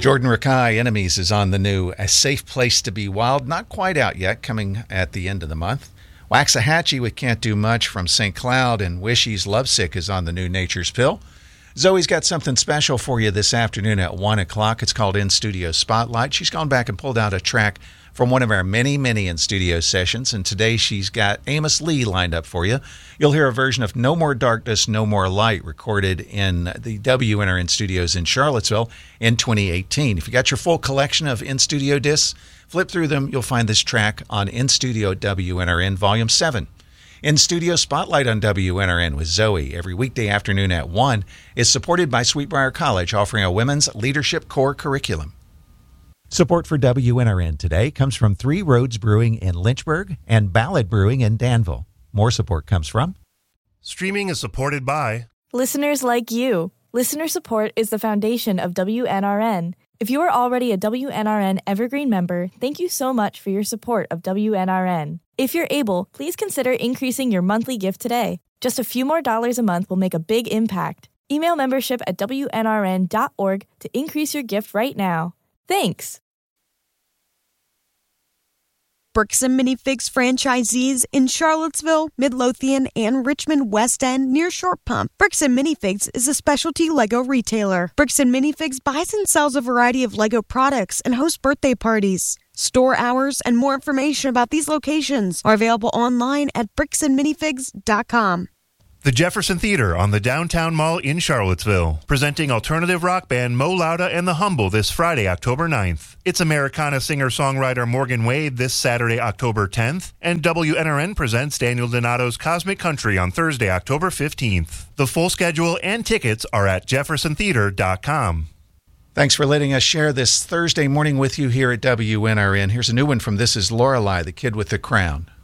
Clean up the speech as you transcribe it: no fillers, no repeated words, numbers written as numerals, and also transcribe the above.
Jordan Rakai, Enemies, is on the new A Safe Place to Be Wild. Not quite out yet, coming at the end of the month. Waxahachie with Can't Do Much from St. Cloud, and Wishy's Lovesick is on the new Nature's Pill. Zoe's got something special for you this afternoon at 1 o'clock. It's called In Studio Spotlight. She's gone back and pulled out a track from one of our many in-studio sessions, and today she's got Amos Lee lined up for you. You'll hear a version of No More Darkness, No More Light recorded in the WNRN studios in Charlottesville in 2018. If you got your full collection of in-studio discs, flip through them. You'll find this track on In Studio WNRN Volume 7. In Studio Spotlight on WNRN with Zoe every weekday afternoon at 1 is supported by Sweetbriar College, offering a women's leadership core curriculum. Support for WNRN today comes from Three Roads Brewing in Lynchburg and Ballad Brewing in Danville. More support comes from... Streaming is supported by... listeners like you. Listener support is the foundation of WNRN. If you are already a WNRN Evergreen member, thank you so much for your support of WNRN. If you're able, please consider increasing your monthly gift today. Just a few more dollars a month will make a big impact. Email membership at WNRN.org to increase your gift right now. Thanks. Bricks and Minifigs franchisees in Charlottesville, Midlothian, and Richmond West End near Short Pump. Bricks and Minifigs is a specialty Lego retailer. Bricks and Minifigs buys and sells a variety of Lego products and hosts birthday parties. Store hours and more information about these locations are available online at bricksandminifigs.com. The Jefferson Theater on the Downtown Mall in Charlottesville, presenting alternative rock band Mo Lauda and the Humble this Friday, October 9th. It's Americana singer-songwriter Morgan Wade this Saturday, October 10th, and WNRN presents Daniel Donato's Cosmic Country on Thursday, October 15th. The full schedule and tickets are at jeffersontheater.com. Thanks for letting us share this Thursday morning with you here at WNRN. Here's a new one from This Is Lorelei, the Kid with the Crown.